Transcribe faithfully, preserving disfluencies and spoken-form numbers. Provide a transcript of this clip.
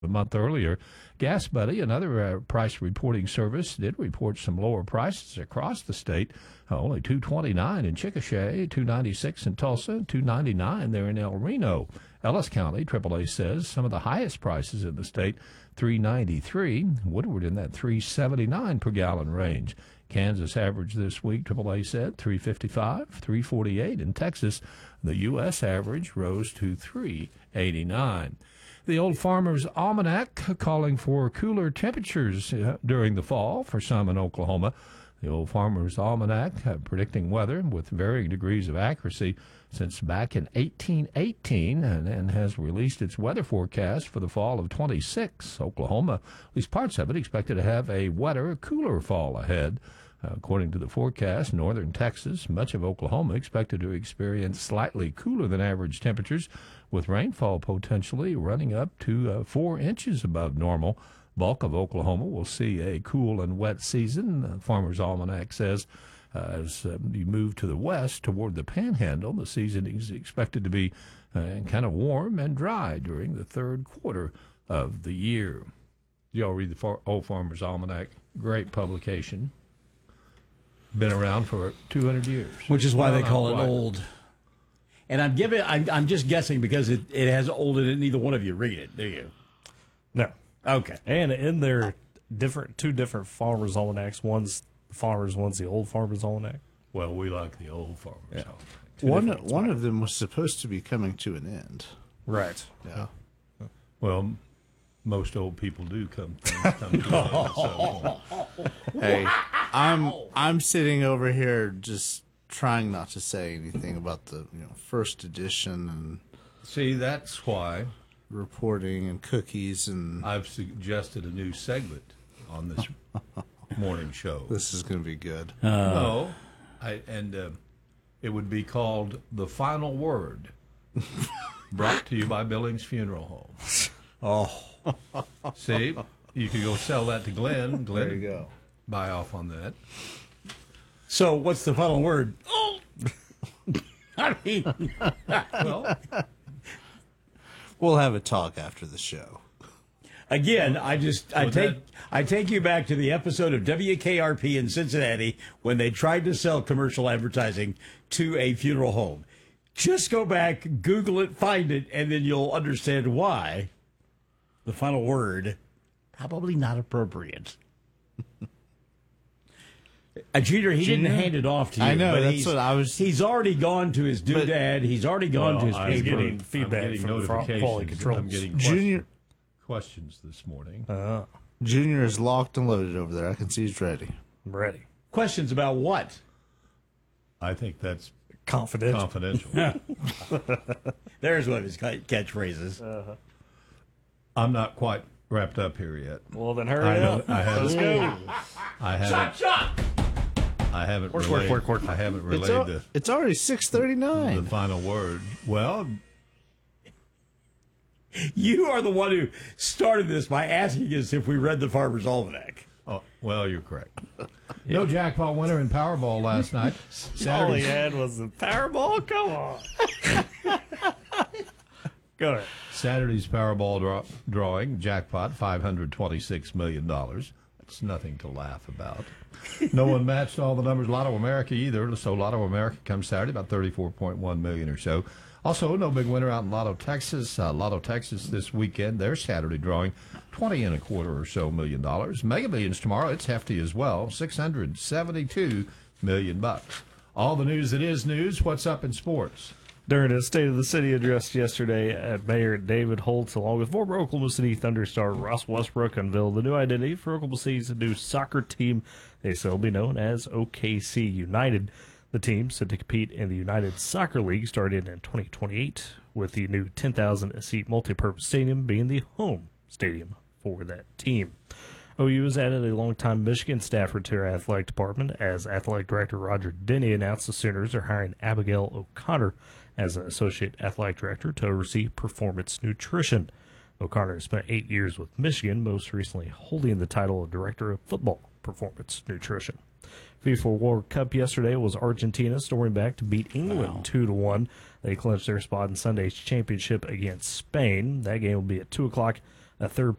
A month earlier, Gas Buddy, another uh, price reporting service, did report some lower prices across the state. Uh, only two twenty-nine in Chickasha, two ninety-six in Tulsa, two ninety-nine there in El Reno. Ellis County, triple A says, some of the highest prices in the state, three ninety-three. Woodward in that three seventy-nine per gallon range. Kansas average this week, triple A said, three fifty-five, three forty-eight. In Texas, the U S average rose to three eighty-nine. The Old Farmer's Almanac calling for cooler temperatures uh, during the fall for some in Oklahoma. The Old Farmer's Almanac uh, predicting weather with varying degrees of accuracy since back in eighteen eighteen and, and has released its weather forecast for the fall of twenty-six. Oklahoma, at least parts of it, expected to have a wetter, cooler fall ahead. Uh, according to the forecast, northern Texas, much of Oklahoma expected to experience slightly cooler than average temperatures, with rainfall potentially running up to uh, four inches above normal. Bulk of Oklahoma will see a cool and wet season. Uh, Farmer's Almanac says uh, as uh, you move to the west toward the Panhandle, the season is expected to be uh, kind of warm and dry during the third quarter of the year. Y'all read the Far- Old Farmer's Almanac? Great publication. Been around for two hundred years. Which is why well, they call it quite. old. And I'm giving. I'm, I'm just guessing because it, it has old in it. Neither one of you read it, do you? No. Okay. And in there, different two different Farmer's Almanacs. One's Farmer's, one's the Old Farmer's Almanac. Well, we like the Old Farmer's Yeah. Almanac. One one of them was supposed to be coming to an end. Right. Yeah. Well, most old people do come, come to an end, so. Hey, I'm I'm sitting over here just trying not to say anything about the you know first edition and See, that's why reporting and cookies and I've suggested a new segment on this morning show. this is going to be good. No, I, and uh, it would be called The Final Word, brought to you by Billings Funeral Home. Oh. See, you could go sell that to Glenn. Glenn, There you go. buy off on that. So what's the final word? Oh. I mean, Well, We'll have a talk after the show. again, I just I Well, take that- I take you back to the episode of W K R P in Cincinnati when they tried to sell commercial advertising to a funeral home. Just go back, Google it, find it, and then you'll understand why the final word probably not appropriate. Uh, Junior, he Junior? didn't hand it off to you. I know, but that's he's, what I was- He's already gone to his doodad. He's already gone to his I was he's paper. getting feedback I'm getting from the notifications. quality control. I'm getting Junior questions this morning. Uh, Junior is locked and loaded over there. I can see he's ready. I'm ready. Questions about what? I think that's Confidential. confidential. There's one of his ca- catchphrases. I'm not quite wrapped up here yet. Well, then hurry I know. up. I haven't. Let's go. I haven't. I haven't Work, work, relayed. work, work. I haven't It's, relayed al- the, it's already six thirty the nine. final word. Well, You are the one who started this by asking us if we read the Farmer's Almanac. oh, well, you're correct. No jackpot winner in Powerball last night. All he Saturday. had was the Powerball. Come on. Go ahead. Saturday's Powerball draw, drawing jackpot five hundred twenty-six million dollars. That's nothing to laugh about. No one matched all the numbers Lotto America either. So Lotto America comes Saturday about thirty-four point one million dollars or so. Also, no big winner out in Lotto Texas. Uh, Lotto Texas this weekend, their Saturday drawing twenty and a quarter or so million dollars. Mega Millions tomorrow, it's hefty as well, six hundred seventy-two million bucks. All the news that is news. What's up in sports? During a State of the City address yesterday, at Mayor David Holtz, along with former Oklahoma City Thunder star Ross Westbrook, unveiled the new identity for Oklahoma City's new soccer team. They still be known as O K C United. The team, set to compete in the United Soccer League, started in twenty twenty-eight, with the new ten thousand seat multipurpose stadium being the home stadium for that team. O U has added a longtime Michigan staffer to their athletic department, as athletic director Roger Denny announced the Sooners are hiring Abigail O'Connor as an associate athletic director to oversee performance nutrition. O'Connor spent eight years with Michigan, most recently holding the title of director of football performance nutrition. FIFA World Cup yesterday was Argentina storming back to beat England two to one. They clinched their spot in Sunday's championship against Spain. That game will be at two o'clock a third